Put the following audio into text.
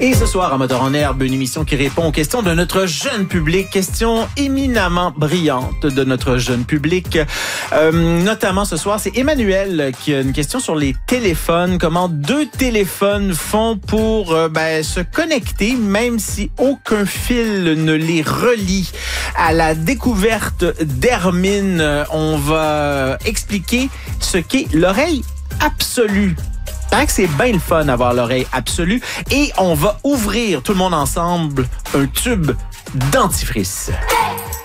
Et ce soir, à Moteur en Herbe, une émission qui répond aux questions de notre jeune public, questions éminemment brillantes de notre jeune public. Notamment ce soir, c'est Emmanuel qui a une question sur les téléphones. Comment 2 téléphones font pour se connecter, même si aucun fil ne les relie. À la découverte d'Hermine, on va expliquer ce qu'est l'oreille absolue. Paraît que c'est bien le fun d'avoir l'oreille absolue. Et on va ouvrir tout le monde ensemble un tube dentifrice.